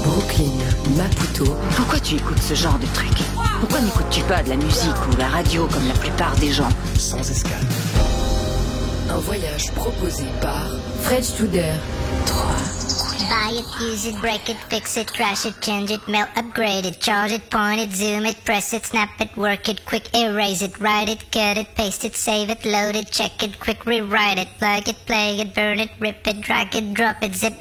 Brooklyn, Maputo. Pourquoi tu écoutes ce genre de truc? Pourquoi n'écoutes-tu pas de la musique ou la radio comme la plupart des gens? Sans escale. Un voyage proposé par Fred Studer. 3. Buy it, use it, break it, fix it, trash it, change it, mail, upgrade it, charge it, point it, zoom it, press it, snap it, work it, quick erase it, write it, cut it, paste it, save it, load it, check it, quick rewrite it, plug it, play it, burn it, rip it, drag it, drop it, zip